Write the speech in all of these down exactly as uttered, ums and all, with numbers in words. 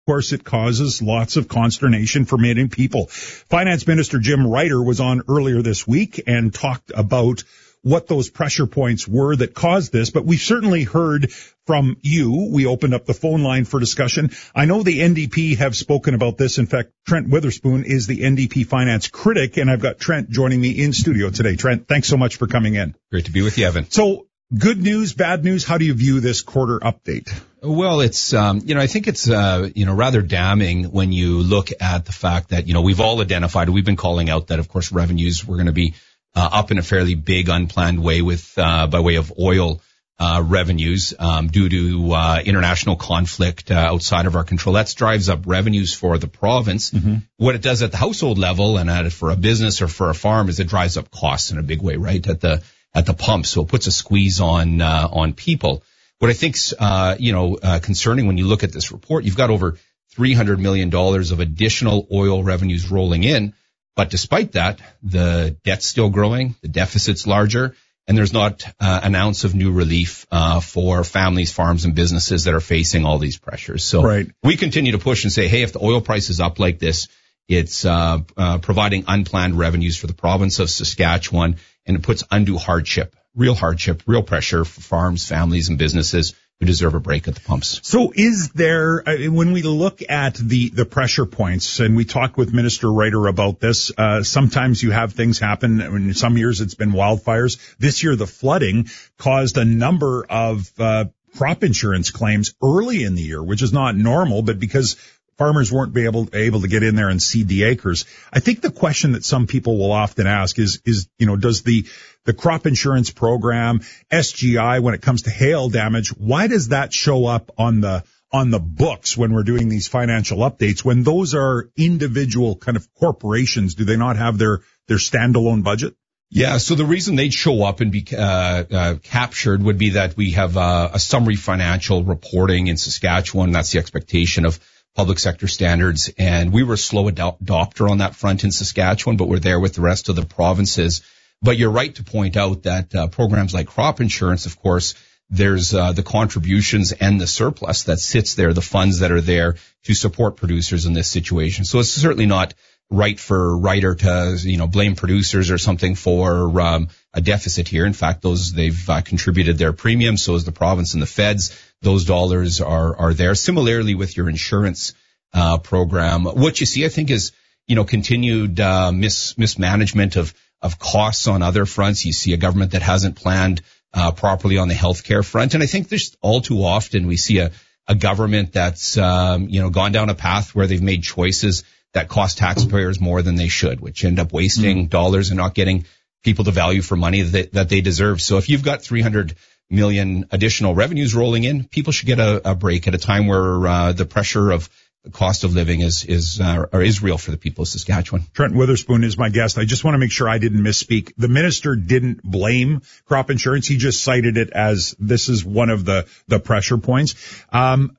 Of course, it causes lots of consternation for many people. Finance Minister Jim Ryder was on earlier this week and talked about what those pressure points were that caused this, but we've certainly heard from you. We opened up the phone line for discussion. I know the N D P have spoken about this. In fact, Trent Witherspoon is the N D P finance critic, and I've got Trent joining me in studio today. Trent, thanks so much for coming in. Great to be with you, Evan. So, good news, bad news, how do you view this quarter update? Well, it's, um, you know, I think it's, uh, you know, rather damning when you look at the fact that, you know, we've all identified, we've been calling out that, of course, revenues were going to be Uh, up in a fairly big unplanned way with, uh, by way of oil, uh, revenues, um, due to, uh, international conflict, uh, outside of our control. That drives up revenues for the province. Mm-hmm. What it does at the household level and at it for a business or for a farm is it drives up costs in a big way, right? At the, at the pump. So it puts a squeeze on, uh, on people. What I think's, uh, you know, uh, concerning when you look at this report, you've got over three hundred million dollars of additional oil revenues rolling in. But despite that, the debt's still growing, the deficit's larger, and there's not uh, an ounce of new relief uh, for families, farms, and businesses that are facing all these pressures. So right. We continue to push and say, hey, if the oil price is up like this, it's uh, uh, providing unplanned revenues for the province of Saskatchewan, and it puts undue hardship, real hardship, real pressure for farms, families, and businesses who deserve a break at the pumps. So is there, uh, when we look at the, the pressure points, and we talked with Minister Ryder about this, uh, sometimes you have things happen. In some years it's been wildfires. This year the flooding caused a number of uh, crop insurance claims early in the year, which is not normal, but because farmers weren't be able, able to get in there and seed the acres. I think the question that some people will often ask is, is, you know, does the, the crop insurance program, S G I, when it comes to hail damage, why does that show up on the, on the books when we're doing these financial updates? When those are individual kind of corporations, do they not have their, their standalone budget? Yeah, so the reason they'd show up and be uh, uh captured would be that we have uh, a summary financial reporting in Saskatchewan. That's the expectation of public sector standards, and we were a slow adopter on that front in Saskatchewan, but we're there with the rest of the provinces. But you're right to point out that uh, programs like crop insurance, of course, there's uh, the contributions and the surplus that sits there, the funds that are there to support producers in this situation. So it's certainly not right for Ryder to, you know, blame producers or something for um, a deficit here. In fact, those they've uh, contributed their premiums, so is the province and the feds. Those dollars are are there. Similarly with your insurance uh program, what you see, I think, is, you know, continued uh mis mismanagement of of costs on other fronts. You see a government that hasn't planned uh properly on the healthcare front, and I think there's all too often we see a a government that's um you know gone down a path where they've made choices that cost taxpayers more than they should, which end up wasting mm-hmm. dollars and not getting people the value for money that they, that they deserve. So if you've got three hundred million additional revenues rolling in, people should get a, a break at a time where uh, the pressure of the cost of living is is uh, or is real for the people of Saskatchewan. Trent Witherspoon is my guest. I just want to make sure I didn't misspeak. The minister didn't blame crop insurance. He just cited it as this is one of the the pressure points. Um,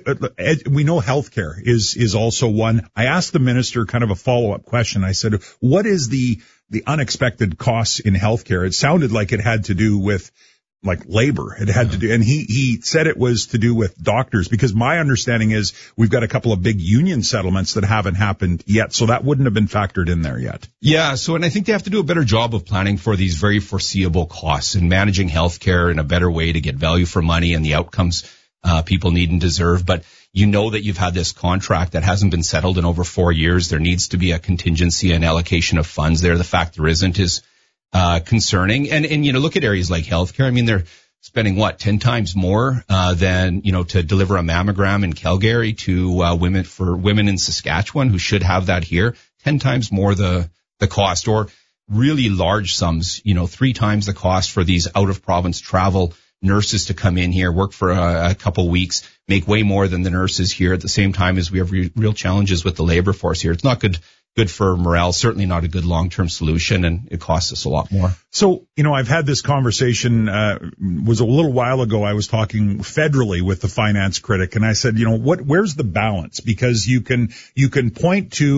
we know healthcare is is also one. I asked the minister kind of a follow up question. I said, "What is the the unexpected costs in healthcare?" It sounded like it had to do with like labor. It had to do, and he, he said it was to do with doctors, because my understanding is we've got a couple of big union settlements that haven't happened yet. So that wouldn't have been factored in there yet. Yeah. So, and I think they have to do a better job of planning for these very foreseeable costs and managing healthcare in a better way to get value for money and the outcomes uh, people need and deserve. But you know that you've had this contract that hasn't been settled in over four years. There needs to be a contingency and allocation of funds there. The fact there isn't is Uh, concerning. And, and, you know, look at areas like healthcare. I mean, they're spending what, ten times more, uh, than, you know, to deliver a mammogram in Calgary to, uh, women, for women in Saskatchewan who should have that here. ten times more the, the cost, or really large sums, you know, three times the cost for these out of province travel nurses to come in here, work for a, a couple weeks, make way more than the nurses here at the same time as we have re- real challenges with the labor force here. It's not good. Good for morale, certainly not a good long-term solution, and it costs us a lot more. So, you know, I've had this conversation, uh, was a little while ago, I was talking federally with the finance critic, and I said, you know, what, where's the balance? Because you can, you can point to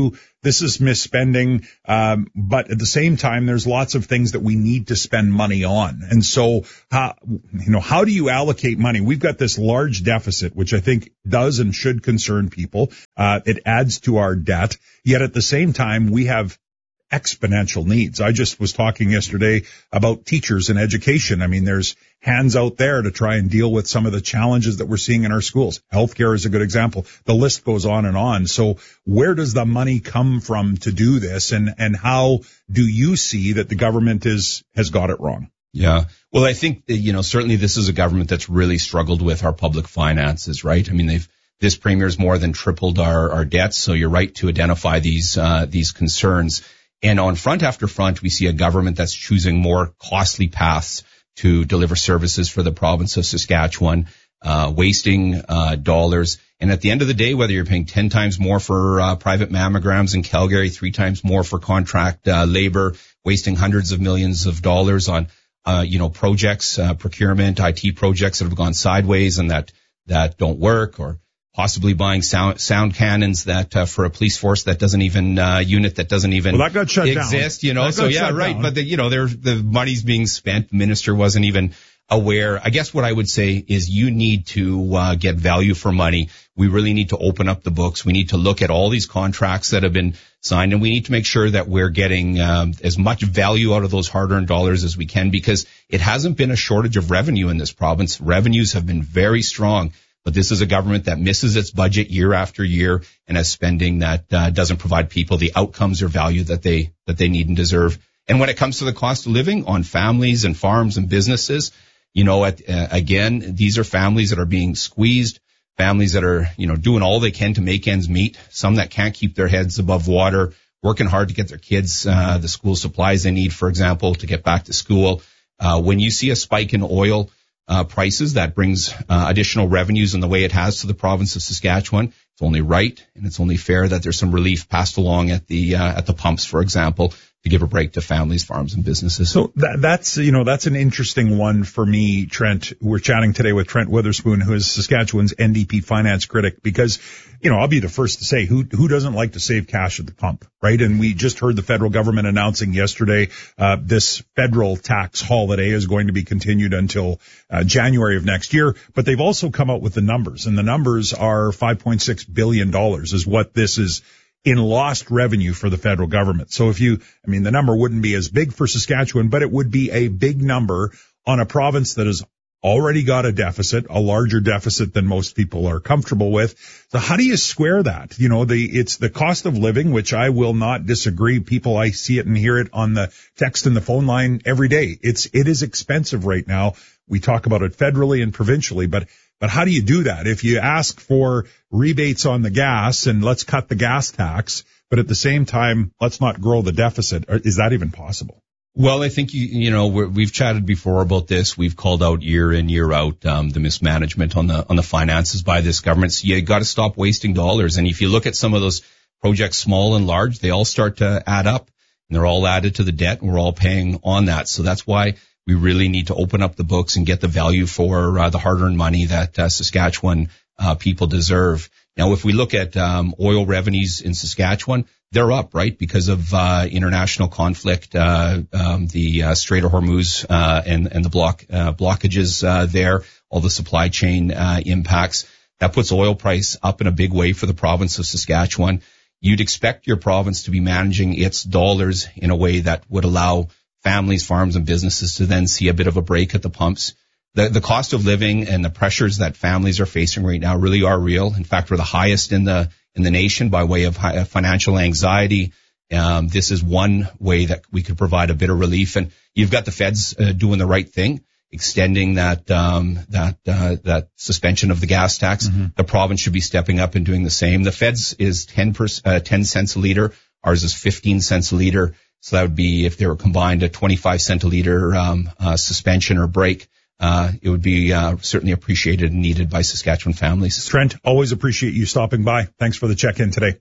this is misspending. Um, but at the same time, there's lots of things that we need to spend money on. And so, how, you know, how do you allocate money? We've got this large deficit, which I think does and should concern people. Uh, it adds to our debt. Yet at the same time, we have exponential needs. I just was talking yesterday about teachers and education. I mean, there's hands out there to try and deal with some of the challenges that we're seeing in our schools. Healthcare is a good example. The list goes on and on. So where does the money come from to do this? And, and how do you see that the government is, has got it wrong? Yeah. Well, I think that, you know, certainly this is a government that's really struggled with our public finances, right? I mean, they've, this premier's more than tripled our, our debts. So you're right to identify these, uh, these concerns. And on front after front, we see a government that's choosing more costly paths to deliver services for the province of Saskatchewan, uh, wasting uh, dollars. And at the end of the day, whether you're paying ten times more for uh, private mammograms in Calgary, three times more for contract uh, labor, wasting hundreds of millions of dollars on, uh, you know, projects, uh, procurement, I T projects that have gone sideways and that that don't work, or possibly buying sound, sound cannons that, uh, for a police force that doesn't even, uh, unit that doesn't even well, that got shut exist, down. you know, that so yeah, right. Down. But the, you know, there, the money's being spent. The minister wasn't even aware. I guess what I would say is you need to, uh, get value for money. We really need to open up the books. We need to look at all these contracts that have been signed, and we need to make sure that we're getting, um, as much value out of those hard-earned dollars as we can, because it hasn't been a shortage of revenue in this province. Revenues have been very strong. But this is a government that misses its budget year after year and has spending that uh, doesn't provide people the outcomes or value that they that they need and deserve. And when it comes to the cost of living on families and farms and businesses, you know, at, uh, again, these are families that are being squeezed, families that are, you know, doing all they can to make ends meet, some that can't keep their heads above water, working hard to get their kids uh, the school supplies they need, for example, to get back to school. Uh, when you see a spike in oil Uh, prices, that brings uh, additional revenues in the way it has to the province of Saskatchewan. It's only right and it's only fair that there's some relief passed along at the uh, at the pumps, for example, to give a break to families, farms, and businesses. So that, that's, you know, that's an interesting one for me, Trent. We're chatting today with Trent Witherspoon, who is Saskatchewan's N D P finance critic, because, you know, I'll be the first to say, who, who doesn't like to save cash at the pump, right? And we just heard the federal government announcing yesterday, uh, this federal tax holiday is going to be continued until, uh, January of next year. But they've also come out with the numbers, and the numbers are five point six billion dollars is what this is in lost revenue for the federal government. So if you, I mean, the number wouldn't be as big for Saskatchewan, but it would be a big number on a province that has already got a deficit, a larger deficit than most people are comfortable with. So how do you square that? You know, the, it's the cost of living, which I will not disagree. People, I see it and hear it on the text and the phone line every day. It's, it is expensive right now. We talk about it federally and provincially, but But how do you do that? If you ask for rebates on the gas and let's cut the gas tax, but at the same time, let's not grow the deficit, is that even possible? Well, I think, you, you know, we're, we've chatted before about this. We've called out year in, year out, um, the mismanagement on the, on the finances by this government. So you got to stop wasting dollars. And if you look at some of those projects, small and large, they all start to add up, and they're all added to the debt, and we're all paying on that. So that's why we really need to open up the books and get the value for uh, the hard-earned money that uh, Saskatchewan uh, people deserve. Now, if we look at um, oil revenues in Saskatchewan, they're up, right, because of uh, international conflict, uh, um, the uh, Strait of Hormuz uh, and, and the block uh, blockages uh, there, all the supply chain uh, impacts. That puts oil price up in a big way for the province of Saskatchewan. You'd expect your province to be managing its dollars in a way that would allow families, farms, and businesses to then see a bit of a break at the pumps. The, the cost of living and the pressures that families are facing right now really are real. In fact, we're the highest in the in the nation by way of high, financial anxiety. Um, this is one way that we could provide a bit of relief. And you've got the feds uh, doing the right thing, extending that um, that uh, that suspension of the gas tax. Mm-hmm. The province should be stepping up and doing the same. The feds is ten percent, uh, ten cents a liter. Ours is fifteen cents a liter. So that would be, if they were combined, a twenty-five cent a liter um, uh, suspension or break. Uh, it would be uh, certainly appreciated and needed by Saskatchewan families. Trent, always appreciate you stopping by. Thanks for the check-in today.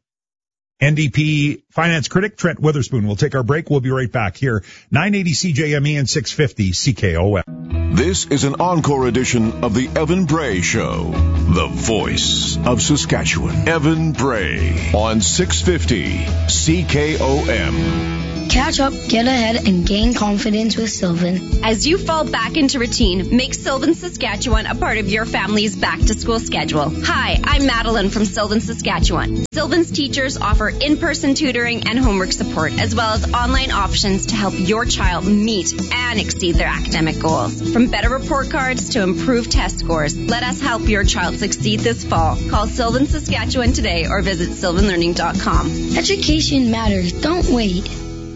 N D P finance critic Trent Witherspoon. We'll take our break. We'll be right back here. nine eighty C J M E and six fifty C K O M. This is an encore edition of the Evan Bray Show, the voice of Saskatchewan. Evan Bray on six fifty C K O M. Catch up, get ahead, and gain confidence with Sylvan. As you fall back into routine, make Sylvan Saskatchewan a part of your family's back-to-school schedule. Hi, I'm Madeline from Sylvan Saskatchewan. Sylvan's teachers offer in-person tutoring and homework support, as well as online options to help your child meet and exceed their academic goals. From better report cards to improved test scores, let us help your child succeed this fall. Call Sylvan Saskatchewan today or visit sylvan learning dot com. Education matters. Don't wait.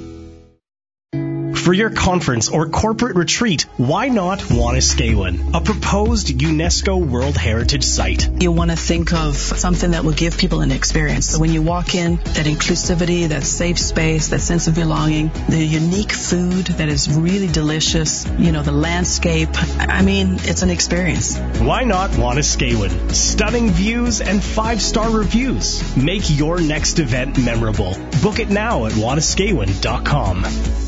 For your conference or corporate retreat, why not Wanuskewin, a proposed UNESCO World Heritage Site? You want to think of something that will give people an experience. So when you walk in, that inclusivity, that safe space, that sense of belonging, the unique food that is really delicious, you know, the landscape. I mean, it's an experience. Why not Wanuskewin? Stunning views and five-star reviews. Make your next event memorable. Book it now at wanuskewin dot com.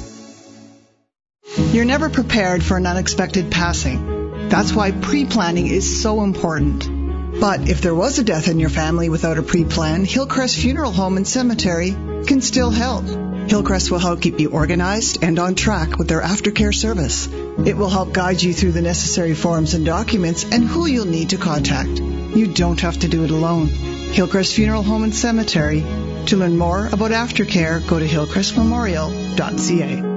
You're never prepared for an unexpected passing. That's why pre-planning is so important. But if there was a death in your family without a pre-plan, Hillcrest Funeral Home and Cemetery can still help. Hillcrest will help keep you organized and on track with their aftercare service. It will help guide you through the necessary forms and documents and who you'll need to contact. You don't have to do it alone. Hillcrest Funeral Home and Cemetery. To learn more about aftercare, go to hillcrest memorial dot c a.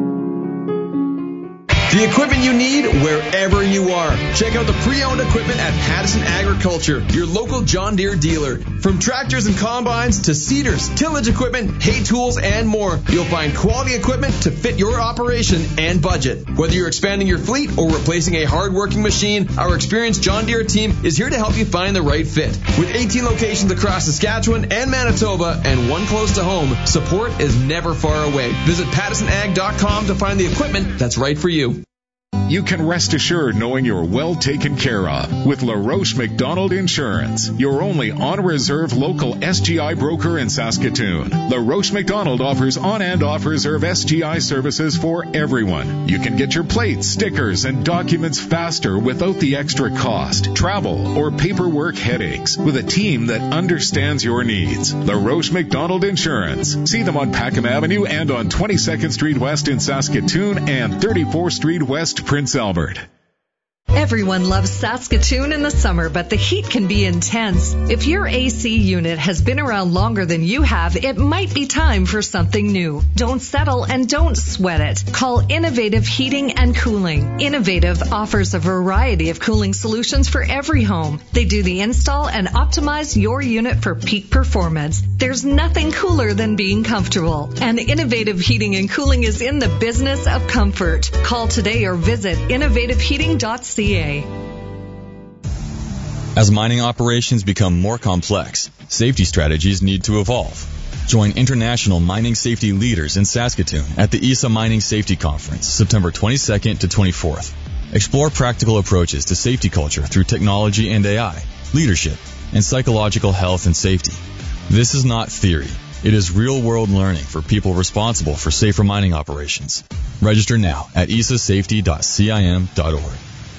The equipment you need wherever you are. Check out the pre-owned equipment at Pattison Agriculture, your local John Deere dealer. From tractors and combines to seeders, tillage equipment, hay tools, and more, you'll find quality equipment to fit your operation and budget. Whether you're expanding your fleet or replacing a hard-working machine, our experienced John Deere team is here to help you find the right fit. With eighteen locations across Saskatchewan and Manitoba and one close to home, support is never far away. Visit pattison ag dot com to find the equipment that's right for you. You can rest assured knowing you're well taken care of with LaRoche McDonald Insurance, your only on-reserve local S G I broker in Saskatoon. LaRoche McDonald offers on- and off-reserve S G I services for everyone. You can get your plates, stickers, and documents faster without the extra cost, travel, or paperwork headaches with a team that understands your needs. LaRoche McDonald Insurance. See them on Packham Avenue and on twenty-second Street West in Saskatoon and thirty-fourth Street West, Prince Albert. Everyone loves Saskatoon in the summer, but the heat can be intense. If your A C unit has been around longer than you have, it might be time for something new. Don't settle and don't sweat it. Call Innovative Heating and Cooling. Innovative offers a variety of cooling solutions for every home. They do the install and optimize your unit for peak performance. There's nothing cooler than being comfortable. And Innovative Heating and Cooling is in the business of comfort. Call today or visit innovative heating dot c a. As mining operations become more complex, safety strategies need to evolve. Join international mining safety leaders in Saskatoon at the I S A Mining Safety Conference, September twenty-second to twenty-fourth. Explore practical approaches to safety culture through technology and A I, leadership, and psychological health and safety. This is not theory. It is real-world learning for people responsible for safer mining operations. Register now at I S A safety dot c i m dot org.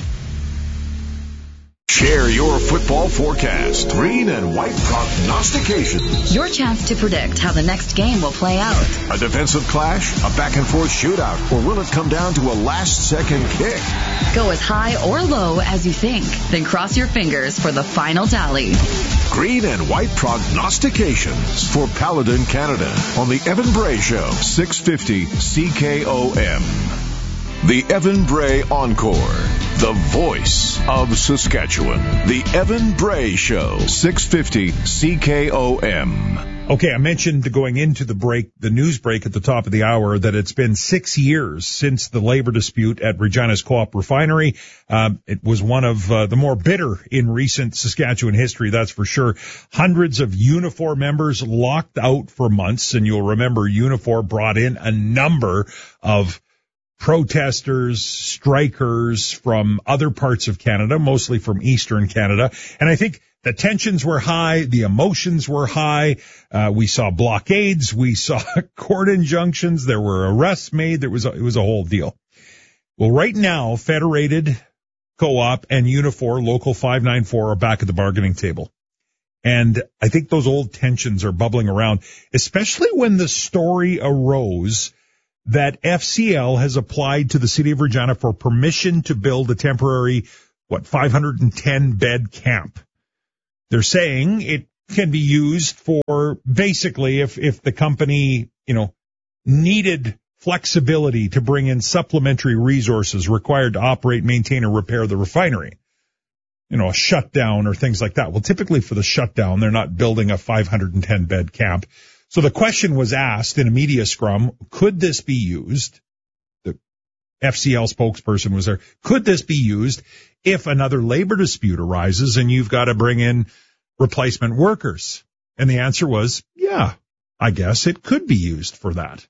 Share your football forecast. Green and white prognostications. Your chance to predict how the next game will play out. A defensive clash, a back-and-forth shootout, or will it come down to a last-second kick? Go as high or low as you think, then cross your fingers for the final tally. Green and white prognostications for Paladin Canada on the Evan Bray Show, six fifty C K O M. The Evan Bray Encore, the voice of Saskatchewan. The Evan Bray Show, six fifty C K O M. Okay, I mentioned going into the break, the news break at the top of the hour, that it's been six years since the labor dispute at Regina's Co-op Refinery. Um, it was one of uh, the more bitter in recent Saskatchewan history, that's for sure. Hundreds of Unifor members locked out for months, and you'll remember Unifor brought in a number of protesters, strikers from other parts of Canada, mostly from Eastern Canada. And I think the tensions were high, the emotions were high. Uh, we saw blockades, we saw court injunctions, there were arrests made, there was a, it was a whole deal. Well, right now, Federated, Co-op, and Unifor, Local five ninety-four, are back at the bargaining table. And I think those old tensions are bubbling around, especially when the story arose that F C L has applied to the city of Regina for permission to build a temporary, what, five hundred ten bed camp. They're saying it can be used for basically if, if the company, you know, needed flexibility to bring in supplementary resources required to operate, maintain, or repair the refinery. You know, a shutdown or things like that. Well, typically for the shutdown, they're not building a five hundred ten bed camp. So the question was asked in a media scrum, could this be used? The F C L spokesperson was there. Could this be used if another labor dispute arises and you've got to bring in replacement workers? And the answer was, yeah, I guess it could be used for that.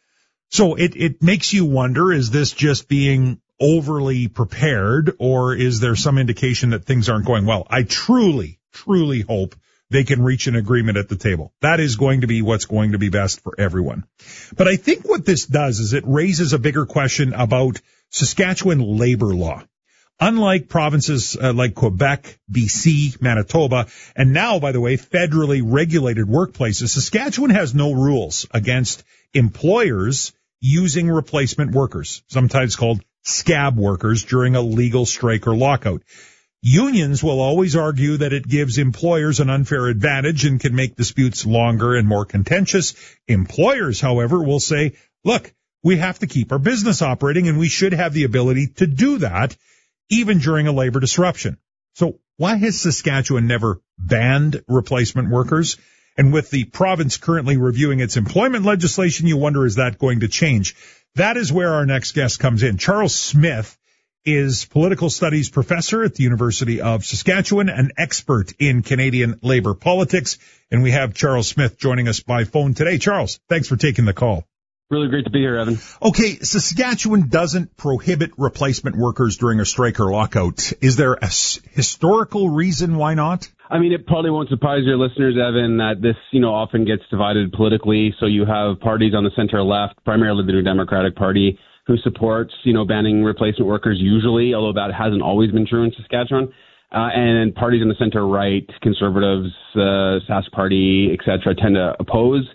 So it, it makes you wonder, is this just being overly prepared, or is there some indication that things aren't going well? I truly, truly hope they can reach an agreement at the table. That is going to be what's going to be best for everyone. But I think what this does is it raises a bigger question about Saskatchewan labor law. Unlike provinces uh, like Quebec, B C, Manitoba, and now, by the way, federally regulated workplaces, Saskatchewan has no rules against employers using replacement workers, sometimes called scab workers, during a legal strike or lockout. Unions will always argue that it gives employers an unfair advantage and can make disputes longer and more contentious. Employers, however, will say, look, we have to keep our business operating and we should have the ability to do that even during a labor disruption. So why has Saskatchewan never banned replacement workers? And with the province currently reviewing its employment legislation, you wonder, is that going to change? That is where our next guest comes in. Charles Smith is political studies professor at the University of Saskatchewan, an expert in Canadian labor politics. And we have Charles Smith joining us by phone today. Charles, thanks for taking the call. Really great to be here, Evan. Okay, Saskatchewan doesn't prohibit replacement workers during a strike or lockout. Is there a historical reason why not? I mean, it probably won't surprise your listeners, Evan, that this, you know, often gets divided politically. So you have parties on the center left, primarily the New Democratic Party, who supports, you know, banning replacement workers usually, although that hasn't always been true in Saskatchewan. Uh, and parties on the center right, conservatives, uh, Sask Party, et cetera, tend to oppose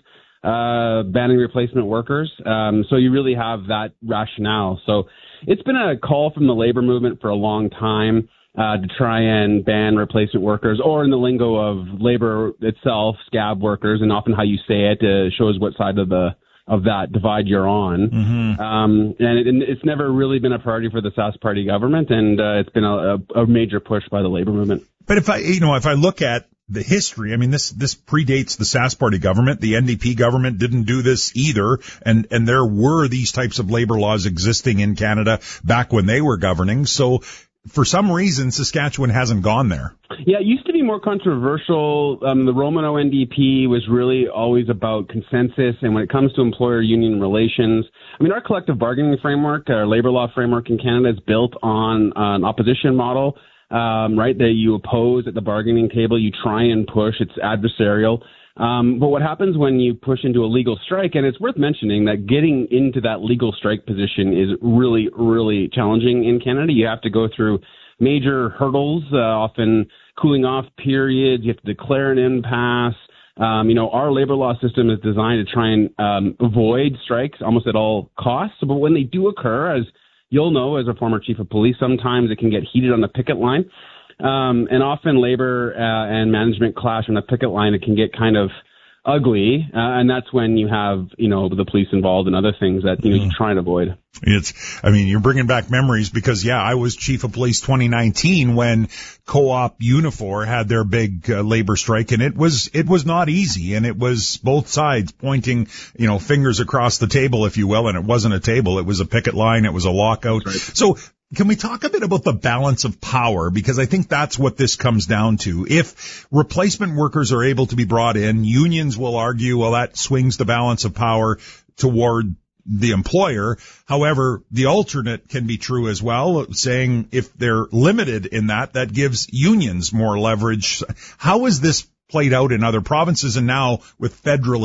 uh, banning replacement workers. Um, so you really have that rationale. So it's been a call from the labor movement for a long time uh, to try and ban replacement workers, or in the lingo of labor itself, scab workers, and often how you say it uh, shows what side of the of that divide you're on. Mm-hmm. Um, and, it, and it's never really been a priority for the Sask Party government, and uh, it's been a, a major push by the labor movement. But if I, you know, if I look at the history, I mean, this, this predates the Sask Party government. The N D P government didn't do this either. And, and there were these types of labor laws existing in Canada back when they were governing. So for some reason, Saskatchewan hasn't gone there. Yeah, it used to be more controversial. Um, the Romano N D P was really always about consensus. And when it comes to employer-union relations, I mean, our collective bargaining framework, our labor law framework in Canada is built on an opposition model. Um, right, that you oppose at the bargaining table, you try and push, it's adversarial. Um, but what happens when you push into a legal strike, and it's worth mentioning that getting into that legal strike position is really, really challenging in Canada. You have to go through major hurdles, uh, often cooling off periods. You have to declare an impasse. Um, you know, our labor law system is designed to try and um, avoid strikes almost at all costs. But when they do occur, as you'll know, as a former chief of police, sometimes it can get heated on the picket line. Um, and often labor uh, and management clash on the picket line. It can get kind of ugly. Uh, and that's when you have, you know, the police involved and other things that, you know, you try and avoid. It's, I mean, you're bringing back memories because, yeah, I was chief of police twenty nineteen when Co-op Unifor had their big uh, labor strike, and it was, it was not easy, and it was both sides pointing, you know, fingers across the table, if you will, and it wasn't a table, it was a picket line, it was a lockout. Right. So can we talk a bit about the balance of power? Because I think that's what this comes down to. If replacement workers are able to be brought in, unions will argue, well, that swings the balance of power toward the employer. However, the alternate can be true as well, saying if they're limited in that, that gives unions more leverage. How is this played out in other provinces and now with federally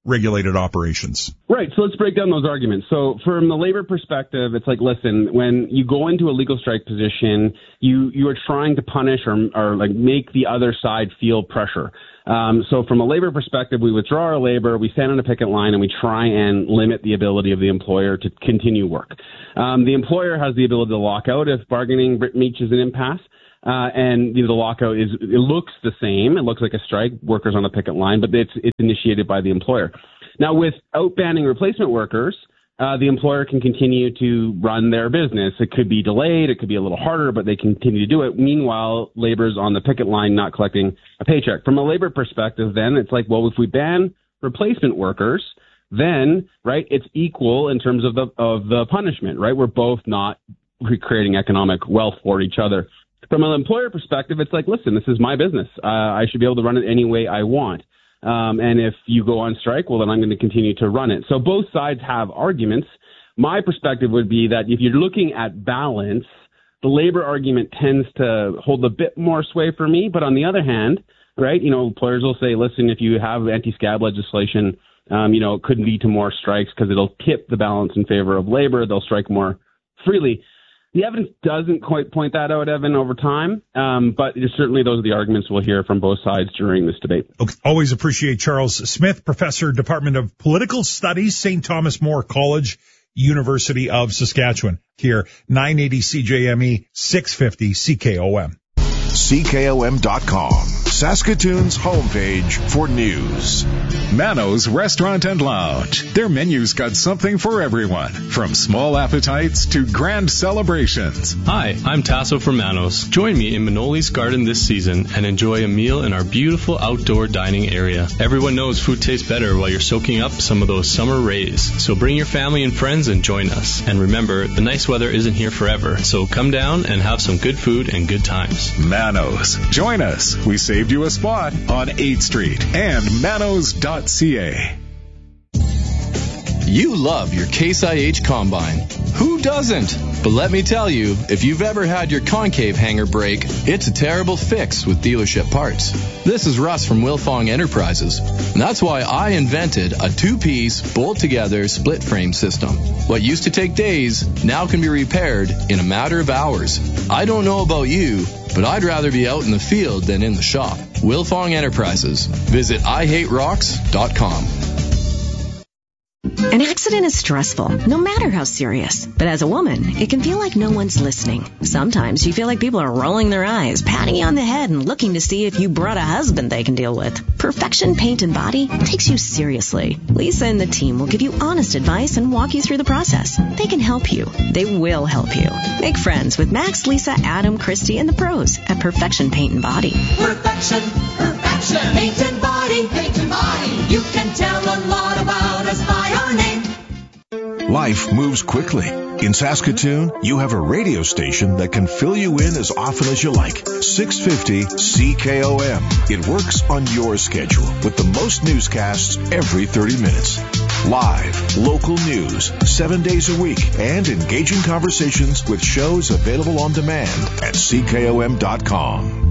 regulated operations. Right. So let's break down those arguments. So from the labor perspective, it's like, listen, when you go into a legal strike position, you, you are trying to punish or, or like make the other side feel pressure. Um, so from a labor perspective, we withdraw our labor, we stand on a picket line, and we try and limit the ability of the employer to continue work. Um, the employer has the ability to lock out if bargaining reaches an impasse. Uh, and you know, the lockout is, it looks the same. It looks like a strike, workers on a picket line, but it's, it's initiated by the employer. Now, without banning replacement workers, uh, the employer can continue to run their business. It could be delayed. It could be a little harder, but they continue to do it. Meanwhile, labor's on the picket line, not collecting a paycheck. From a labor perspective, then it's like, well, if we ban replacement workers, then, right, it's equal in terms of the, of the punishment, right? We're both not creating economic wealth for each other. From an employer perspective, it's like, listen, this is my business. Uh, I should be able to run it any way I want. Um, and if you go on strike, well, then I'm going to continue to run it. So both sides have arguments. My perspective would be that if you're looking at balance, the labor argument tends to hold a bit more sway for me. But on the other hand, right, you know, employers will say, listen, if you have anti-scab legislation, um, you know, it could lead to more strikes because it'll tip the balance in favor of labor. They'll strike more freely. The evidence doesn't quite point that out, Evan, over time, um, but certainly those are the arguments we'll hear from both sides during this debate. Okay. Always appreciate Charles Smith, Professor, Department of Political Studies, Saint Thomas More College, University of Saskatchewan. Here, nine eighty C J M E, six fifty C K O M. C K O M dot com, Saskatoon's homepage for news. Mano's Restaurant and Lounge. Their menu's got something for everyone, from small appetites to grand celebrations. Hi, I'm Tasso from Mano's. Join me in Manoli's Garden this season and enjoy a meal in our beautiful outdoor dining area. Everyone knows food tastes better while you're soaking up some of those summer rays. So bring your family and friends and join us. And remember, the nice weather isn't here forever, so come down and have some good food and good times. Manos. Join us. We saved you a spot on eighth Street and manos dot c a. You love your Case I H Combine. Who doesn't? But let me tell you, if you've ever had your concave hanger break, it's a terrible fix with dealership parts. This is Russ from Wilfong Enterprises. And that's why I invented a two-piece, bolt-together, split-frame system. What used to take days now can be repaired in a matter of hours. I don't know about you, but I'd rather be out in the field than in the shop. Wilfong Enterprises. Visit I hate rocks dot com. An accident is stressful, no matter how serious. But as a woman, it can feel like no one's listening. Sometimes you feel like people are rolling their eyes, patting you on the head, and looking to see if you brought a husband they can deal with. Perfection Paint and Body takes you seriously. Lisa and the team will give you honest advice and walk you through the process. They can help you. They will help you. Make friends with Max, Lisa, Adam, Christy, and the pros at Perfection Paint and Body. Perfection, perfection, paint and body, paint and body. You can tell a lot about us by our name. Life moves quickly. In Saskatoon, you have a radio station that can fill you in as often as you like. six fifty C K O M. It works on your schedule with the most newscasts every thirty minutes. Live, local news, seven days a week, and engaging conversations with shows available on demand at C K O M dot com.